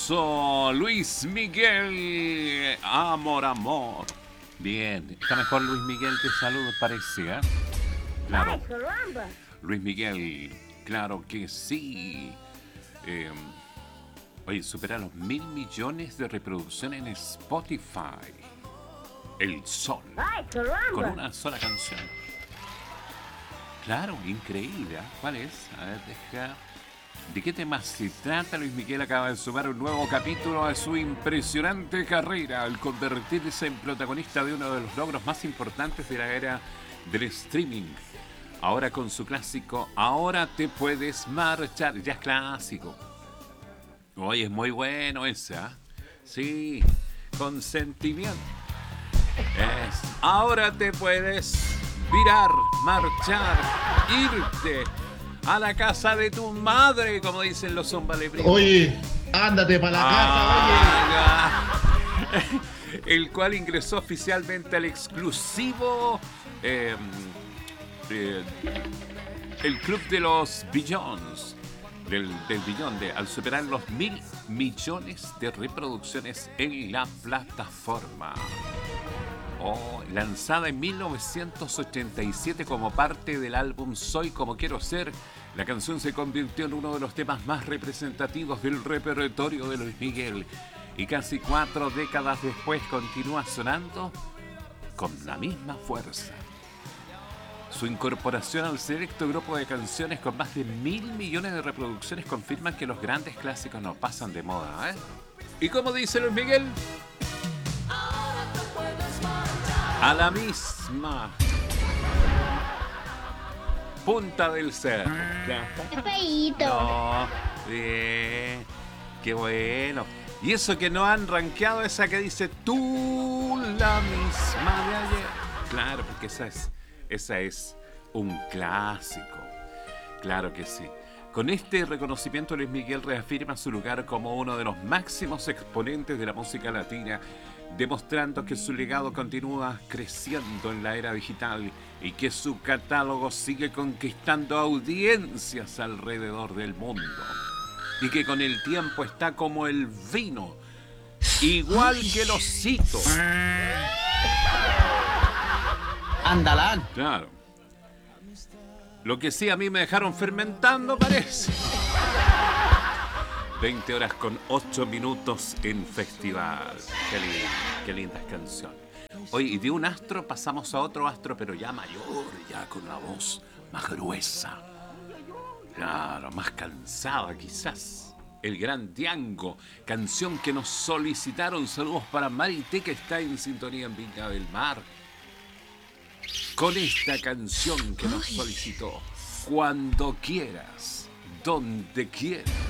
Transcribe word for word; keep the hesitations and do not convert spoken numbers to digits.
Eso, Luis Miguel, amor, amor. Bien, está mejor Luis Miguel, te saludo, parece, ¿eh? Claro. ¡Ay, caramba! Luis Miguel, claro que sí. Eh, oye, supera los mil millones de reproducciones en Spotify. El Sol. ¡Ay, caramba! Con una sola canción. Claro, increíble, ¿eh? ¿Cuál es? A ver, deja... ¿De qué tema se trata? Luis Miguel acaba de sumar un nuevo capítulo a su impresionante carrera al convertirse en protagonista de uno de los logros más importantes de la era del streaming. Ahora con su clásico Ahora te puedes marchar. Ya es clásico. Oye, es muy bueno ese, ¿eh? Sí, con sentimiento. Es Ahora te puedes virar, marchar, irte a la casa de tu madre, como dicen los zombalebríos. Oye, ándate para la ah, casa, oye. El cual ingresó oficialmente al exclusivo eh, eh, el club de los billones del, del billón de, al superar los mil millones de reproducciones en la plataforma. Oh, lanzada en mil novecientos ochenta y siete como parte del álbum Soy como quiero ser, la canción se convirtió en uno de los temas más representativos del repertorio de Luis Miguel y casi cuatro décadas después continúa sonando con la misma fuerza. Su incorporación al selecto grupo de canciones con más de mil millones de reproducciones confirman que los grandes clásicos no pasan de moda, ¿eh? ¿Y cómo dice Luis Miguel? A la misma punta del cerro. ¡Qué feíto! No, bien, qué bueno. Y eso que no han rankeado esa que dice tú la misma de ayer. Claro, porque esa es, esa es un clásico. Claro que sí. Con este reconocimiento, Luis Miguel reafirma su lugar como uno de los máximos exponentes de la música latina, demostrando que su legado continúa creciendo en la era digital y que su catálogo sigue conquistando audiencias alrededor del mundo. Y que con el tiempo está como el vino, igual que los hitos. Andalán. Claro. Lo que sí a mí me dejaron fermentando parece. veinte horas con ocho minutos en festival. Qué linda, qué lindas canciones. Oye, y de un astro pasamos a otro astro, pero ya mayor, ya con la voz más gruesa. Claro, más cansada quizás. El gran Diango, canción que nos solicitaron. Saludos para Marité, que está en sintonía en Viña del Mar. Con esta canción que nos solicitó. Cuando quieras, donde quieras.